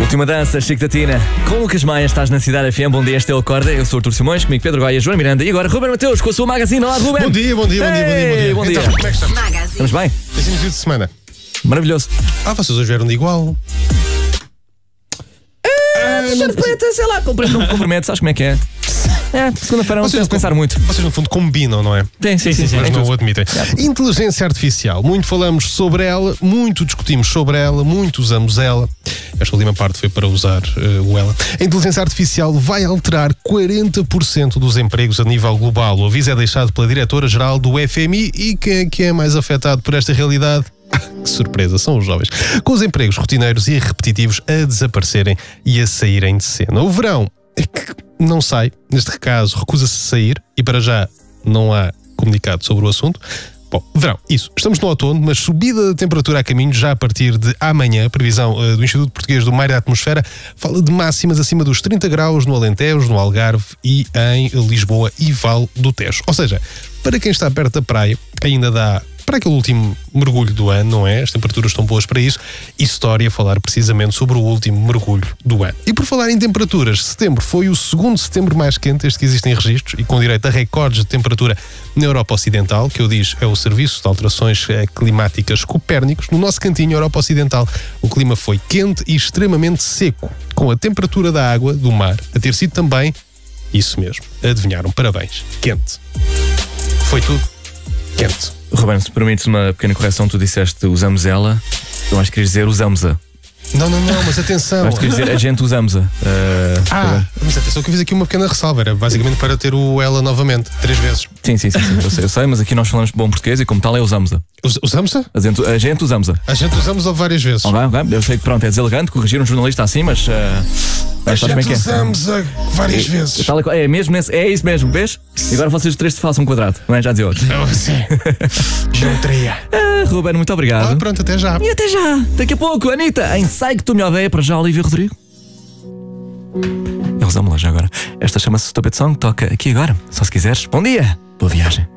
Última dança, Chico da Tina. Com Lucas Maia, estás na Cidade FM. Bom dia, este é o Acorda. Eu sou o Artur Simões, comigo Pedro Goia, João Miranda e agora Ruben Mateus com a sua Magazine. Olá, Ruben. Bom dia. Bom dia. Então, como é que estamos? Estamos bem? Esse início de semana. Maravilhoso. Vocês hoje vieram de igual. Sei lá, não me comprometo, sabes como é que é? Segunda-feira não tenho de pensar muito. Vocês no fundo combinam, não é? Sim. Mas não o admitem. Inteligência artificial. Muito falamos sobre ela, muito discutimos sobre ela, muito usamos ela. Esta última parte foi para usar o ela. A inteligência artificial vai alterar 40% dos empregos a nível global. O aviso é deixado pela diretora-geral do FMI. E quem é que é mais afetado por esta realidade? Que surpresa, são os jovens. Com os empregos rotineiros e repetitivos a desaparecerem e a saírem de cena. O verão é que não sai, neste caso recusa-se a sair e para já não há comunicado sobre o assunto. Bom, verão, isso. Estamos no outono, mas subida da temperatura a caminho já a partir de amanhã. A previsão do Instituto Português do Mar e da Atmosfera fala de máximas acima dos 30 graus no Alentejo, no Algarve e em Lisboa e Vale do Tejo. Ou seja, para quem está perto da praia, ainda dá para aquele último mergulho do ano, não é? As temperaturas estão boas para isso. E história falar precisamente sobre o último mergulho do ano. E por falar em temperaturas, setembro foi o segundo setembro mais quente, este que existem registros, e com direito a recordes de temperatura na Europa Ocidental, que eu diz é o Serviço de Alterações Climáticas Copérnicos. No nosso cantinho Europa Ocidental, o clima foi quente e extremamente seco, com a temperatura da água, do mar, a ter sido também, isso mesmo, adivinharam, parabéns, quente. Foi tudo quente. Ruben, se permites uma pequena correção, tu disseste usamos ela, eu acho que querias dizer usamos-a. Não, mas atenção. Acho que querias dizer a gente usamos-a. Mas atenção que eu fiz aqui uma pequena ressalva, era basicamente para ter o ela novamente, 3 vezes. Sim, eu sei, mas aqui nós falamos bom português e como tal é usamos-a. Usamos-a? A gente usamos-a. A gente usamos-a várias vezes. Ok, eu sei que pronto, é deselegante corrigir um jornalista assim, mas... a gente usamos-a várias vezes. É mesmo, é isso mesmo, vês? E agora vocês três te façam um quadrado, não é? Já dizia outro. Sim. Geometria. Ruben, muito obrigado. Pronto, até já. E até já. Daqui a pouco, Anitta, em Sai que tu me odeia, para já, Olivia Rodrigo. Eles amam lá já agora. Esta chama-se Stupid Song, toca aqui agora. Só se quiseres. Bom dia. Boa viagem.